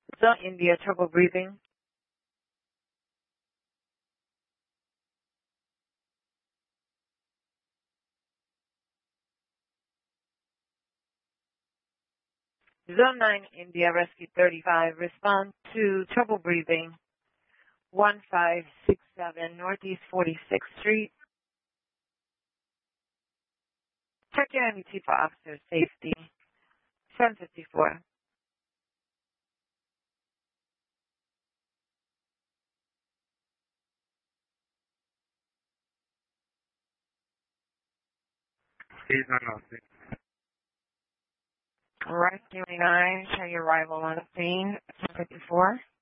Zone India, trouble breathing. Zone 9, India, Rescue 35, respond to trouble breathing. 1567 Northeast 46th Street. Check your MET for officer safety. 754. Please not nothing. Rescue 9, show your arrival on scene. 754.